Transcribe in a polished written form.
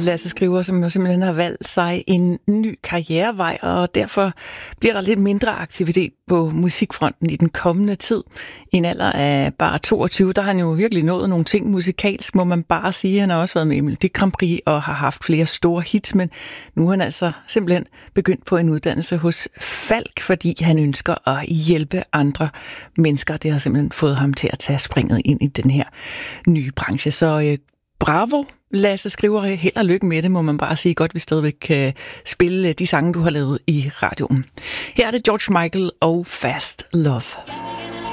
Lasse Skriver, som jo simpelthen har valgt sig en ny karrierevej, og derfor bliver der lidt mindre aktivitet på musikfronten i den kommende tid. I en alder af bare 22, der har han jo virkelig nået nogle ting musikalsk, må man bare sige. Han har også været med i Melodi Grand Prix og har haft flere store hits, men nu er han altså simpelthen begyndt på en uddannelse hos Falk, fordi han ønsker at hjælpe andre mennesker. Det har simpelthen fået ham til at tage springet ind i den her nye branche. Så bravo, Lasse Skriver. Held og lykke med det, må man bare sige. Godt, vi stadigvæk kan spille de sange, du har lavet i radioen. Her er det George Michael og Fast Love.